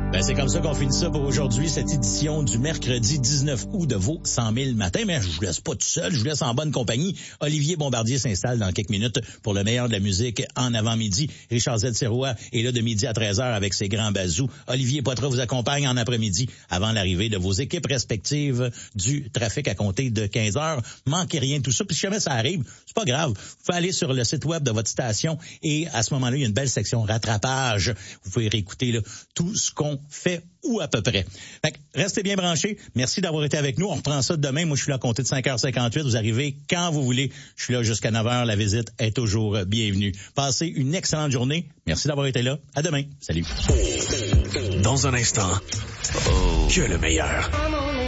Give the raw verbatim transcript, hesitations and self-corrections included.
Ben, c'est comme ça qu'on finit ça pour aujourd'hui, cette édition du mercredi dix-neuf août de vos cent mille matins. Mais je vous laisse pas tout seul, je vous laisse en bonne compagnie. Olivier Bombardier s'installe dans quelques minutes pour le meilleur de la musique en avant-midi. Richard Z. Sirois est là de midi à treize heures avec ses grands bazous. Olivier Poitras vous accompagne en après-midi avant l'arrivée de vos équipes respectives du trafic à compter de quinze heures. Manquez rien de tout ça. Puis si jamais ça arrive, c'est pas grave. Vous pouvez aller sur le site web de votre station et à ce moment-là, il y a une belle section rattrapage. Vous pouvez réécouter là, tout ce qu'on fait ou à peu près. Fait que restez bien branchés. Merci d'avoir été avec nous. On reprend ça demain. Moi, je suis là à compter de cinq heures cinquante-huit. Vous arrivez quand vous voulez. Je suis là jusqu'à neuf heures. La visite est toujours bienvenue. Passez une excellente journée. Merci d'avoir été là. À demain. Salut. Dans un instant, oh, que le meilleur.